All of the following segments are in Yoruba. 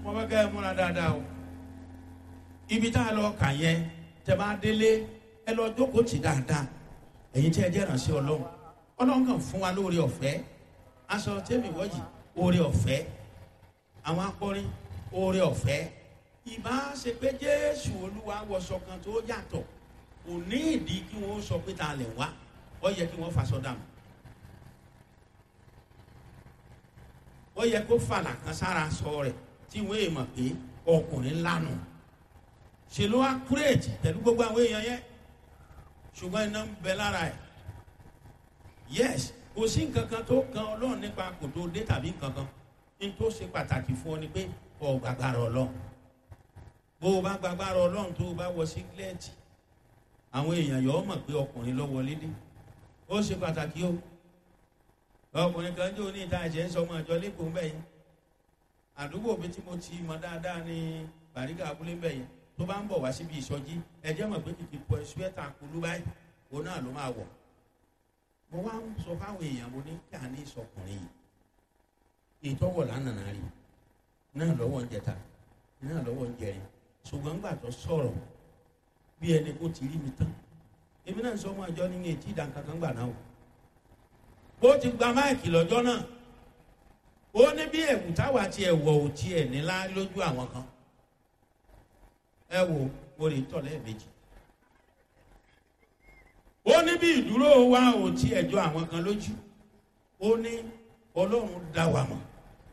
mo fẹ́ kẹ́ ẹ múra dáadáa o. Ibi tá a lọ kà yẹn tẹ́ bá délé ẹ lọ jókòó tì dáadáa. Ẹ̀yin tí ẹ jẹ́ ìránṣẹ́ Ọlọ́run. Ọlọ́run kàn fún wa lóore ọ̀fẹ́. Aṣọ tẹ́mi wọ́jì oore ọ̀fẹ́. Àwọn akọrin oore ọ̀fẹ́. Ìbá ṣe pé Jésù Olúwa wọṣọ kan tó yàtọ̀. Kò ní ìdí kí wọ́n sọ pé ta lè wá. Ó yẹ kí wọ́n faṣọ dànù. Ó yẹ kó fàlà kan sára sọ rẹ̀ tí wọ́n èèmọ̀ pé ọkùnrin lánàá. Ṣe ló wá kúrèjì pẹ̀lú gbogbo àwọn èèyàn yẹn. Ṣùgbọ́n iná ń bẹ lára ẹ̀. Yes, kò sí nǹkan kan tó kan Ọlọ́run nípa kò tó dé tàbí nǹkan kan. Ní tó ṣe pàtàkì fún ọ ni pé ọ gbàgbára Ọlọ́run. Bó o bá gbàgbára Ọlọ́run tó o bá wọ sígílẹ́ẹ̀tì, àwọn èèyàn yọ̀ ọ́ mọ̀ pé ọkùnrin ló wọlé dé. Ó ṣe pàtàkì o. Ọkùnrin kan jẹ́ oní ìta ẹ̀jẹ̀ ń sọ ọmọ ìjọ lẹ́kọ̀ọ́ mbẹ́ yẹn. Àdúgbò mi tí mo ti mọ dáadáa ní Bàrígà abúlé mbẹ́ yẹn. Tó bá ń bọ̀ wá síbi ìsọjí, ẹ̀jẹ̀ mọ̀ pé kìkì pọ̀ ṣúẹ́tà kulú báyìí. Òun náà ló máa wọ̀. Mo wá ń sọ fáwọn èèyàn mo ní kí a ní ìsọkùnrin yìí. Ìtọ́wọ̀ lánàá rí. Náà lọ́wọ́ ń jẹta. Náà lọ́wọ́ ń jẹrin. Ṣùgbọ́n gbà tó sọ̀rọ̀ bí ẹni kó ti rí mi tán. Èmi náà ń sọ ọmọ ìjọ ní etí ìdánkankan gbà náà. Bó ti gba máìkì lọ́jọ́ náà, ó ní bí ẹ̀wù táwa ti ẹ̀wọ̀ ò tiẹ̀ nílá lójú àwọn kan. Ẹ wo orí tọ̀lẹ́ méjì. Ó ní bí ìdúró wa ò tiẹ̀ jọ àwọn kan lójú. Ó ní Ọlọ́run dá wa mọ̀.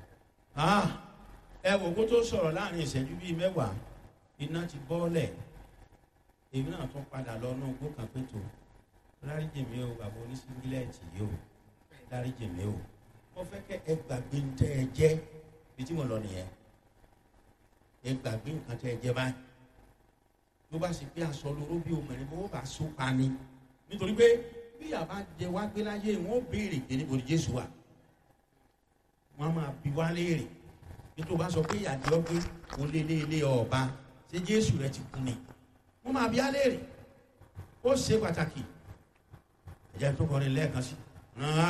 Ẹ wo kó tó sọ̀rọ̀ láàrin ìṣẹ́jú bíi mẹ́wàá, iná ti bọ́ọ̀lẹ̀. Èmi náà tún padà lọ náà gbó kan pé tó dáríjì mi o bàbá oníṣíngílẹ̀tì yìí o dáríjì mi o. Mo fẹ́ kẹ́ ẹ gbàgbé ń tẹ́ ẹ jẹ́ bí tí mo lọ nìyẹn. Ẹ gbàgbé nǹkan tẹ́ ẹ jẹ́ báyìí. Ló bá ṣe pé aṣọ lóró bí obìnrin bó bá so pa ni. Nítorí pé bí àbá jẹ wá gbé láyé wọn ó béèrè pé níbo ni Jésù wà. Wọ́n á máa bi wá léèrè. Nítorí bá sọ pé ìyàdí ọgbẹ́ òun lé ọba ṣé Jésù rẹ ti kú ni. Wọ́n máa bi á léèrè. Ó ṣe pàtàkì. Ẹ̀jẹ̀ tó kọrin lẹ́ẹ̀kan sí.